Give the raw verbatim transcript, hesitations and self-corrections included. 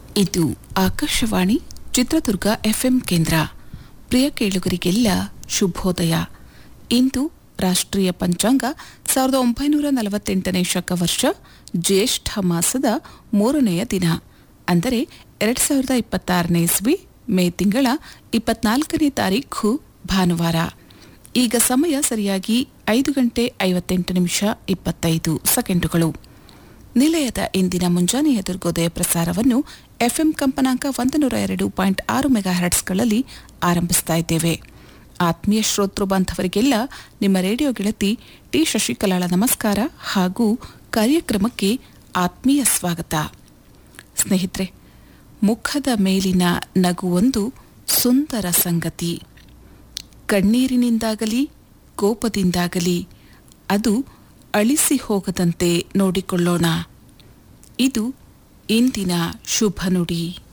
ಇದು ಆಕಾಶವಾಣಿ ಚಿತ್ರದುರ್ಗ ಎಫ್ಎಂ ಕೇಂದ್ರ. ಪ್ರಿಯ ಕೇಳುಗರಿಗೆಲ್ಲ ಶುಭೋದಯ. ಇಂದು ರಾಷ್ಟ್ರೀಯ ಪಂಚಾಂಗ ಸಾವಿರದ ಒಂಬೈನೂರ ನಲವತ್ತೆಂಟನೇ ಶಕವರ್ಷ ಜ್ಯೇಷ್ಠ ಮಾಸದ ಮೂರನೆಯ ದಿನ, ಅಂದರೆ ಎರಡು ಸಾವಿರದ ಇಪ್ಪತ್ತಾರನೇ ಇಸ್ವಿ ಮೇ ತಿಂಗಳ ಇಪ್ಪತ್ನಾಲ್ಕನೇ ತಾರೀಖು ಭಾನುವಾರ. ಈಗ ಸಮಯ ಸರಿಯಾಗಿ ಐದು ಗಂಟೆ ಐವತ್ತೆಂಟು ನಿಮಿಷ ಇಪ್ಪತ್ತೈದು ಸೆಕೆಂಡುಗಳು. ನಿಲಯದ ಇಂದಿನ ಮುಂಜಾನೆಯ ದುರ್ಗೋದಯ ಪ್ರಸಾರವನ್ನು ಎಫ್ಎಂ ಕಂಪನಾಂಕ ಒಂದು ನೂರ ಎರಡು ಪಾಯಿಂಟ್ ಆರು ಮೆಗಾ ಹರ್ಟ್ಸ್ಗಳಲ್ಲಿ ಆರಂಭಿಸ್ತಾ ಇದ್ದೇವೆ. ಆತ್ಮೀಯ ಶ್ರೋತೃ ಬಾಂಧವರಿಗೆಲ್ಲ ನಿಮ್ಮ ರೇಡಿಯೋ ಗೆಳತಿ ಟಿ ಶಶಿಕಲಾಳ ನಮಸ್ಕಾರ ಹಾಗೂ ಕಾರ್ಯಕ್ರಮಕ್ಕೆ ಆತ್ಮೀಯ ಸ್ವಾಗತ. ಸ್ನೇಹಿತರೆ, ಮುಖದ ಮೇಲಿನ ನಗುವೊಂದು ಸುಂದರ ಸಂಗತಿ. ಕಣ್ಣೀರಿನಿಂದಾಗಲಿ ಕೋಪದಿಂದಾಗಲಿ ಅದು ಅಳಿಸಿ ಹೋಗದಂತೆ ನೋಡಿಕೊಳ್ಳೋಣ. ಇದು ಇಂದಿನ ಶುಭ ನುಡಿ.